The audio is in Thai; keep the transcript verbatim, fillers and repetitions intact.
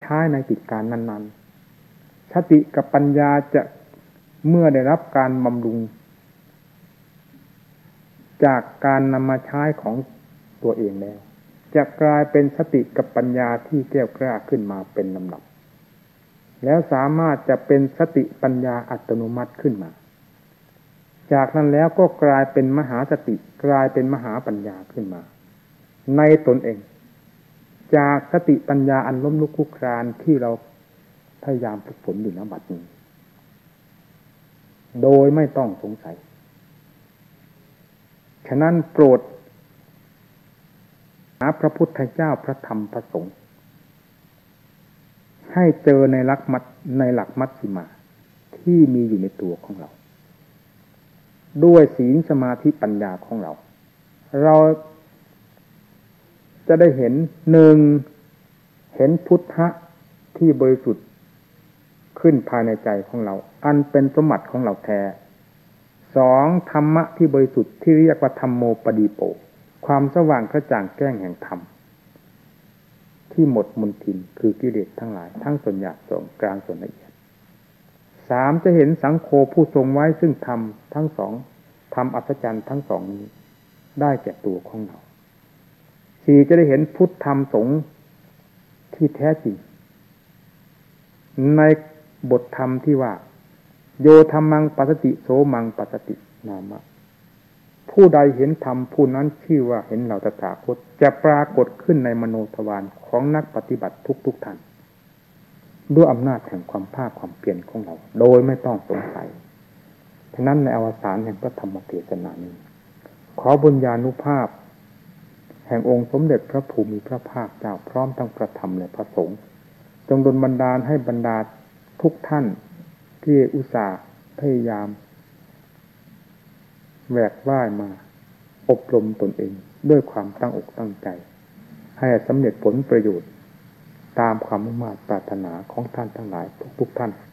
ช้ในกิจการนั้นๆสติกับปัญญาจะเมื่อได้รับการบำรุงจากการนำมาใช้ของตัวเองแล้วจะกลายเป็นสติกับปัญญาที่แก้วกล้าขึ้นมาเป็นลำดับแล้วสามารถจะเป็นสติปัญญาอัตโนมัติขึ้นมาจากนั้นแล้วก็กลายเป็นมหาสติกลายเป็นมหาปัญญาขึ้นมาในตนเองจากสติปัญญาอันล้มลุกคลุกคลานที่เราพยายามฝึกฝนอยู่ณบัดนี้โดยไม่ต้องสงสัยฉะนั้นโปรดหาพระพุทธเจ้าพระธรรมพระสงฆ์ให้เจอในหลักมัชในหลักมัชฌิมาที่มีอยู่ในตัวของเราด้วยศีลสมาธิปัญญาของเราเราจะได้เห็นหนึ่งเห็นพุทธะที่บริสุทธิ์ขึ้นภายในใจของเราอันเป็นสมบัติของเราแท้สองธรรมะที่บริสุทธิ์ที่เรียกว่าธัมโมปดีโปความสว่างกระจ่างแจ้งแห่งธรรมที่หมดมลทินคือกิเลสทั้งหลายทั้งส่วนหยาบส่วนกลางส่วนละเอียดสามจะเห็นสังโฆผู้ทรงไว้ซึ่งธรรมทั้งสองธรรมอัศจรรย์ทั้งสองนี้ได้แก่ตัวของเราสี่จะได้เห็นพุทธธรรมสงฆ์ที่แท้จริงในบทธรรมที่ว่าโยธัมมังปัสสติโสมังปัสสตินามะผู้ใดเห็นธรรมผู้นั้นชื่อว่าเห็นเราตถาคตจะปรากฏขึ้นในมโนทวารของนักปฏิบัติทุกๆท่านด้วยอำนาจแห่งความภาคความเพียรของเราโดยไม่ต้องสงสัยฉะนั้นในอวสานแห่งพระธรรมเทศนานี้ขอบุญญานุภาพแห่งองค์สมเด็จพระภูมิพระภาคเจ้าพร้อมทั้งพระธรรมและพระสงฆ์จงดลบันดาลให้บรรดาทุกท่านที่อุตส่าห์พยายามแหวกว่ายมาอบรมตนเองด้วยความตั้งอกตั้งใจให้สำเร็จผลประโยชน์ตามความมุ่งมั่นปรารถนาของท่านทั้งหลายทุกๆท่าน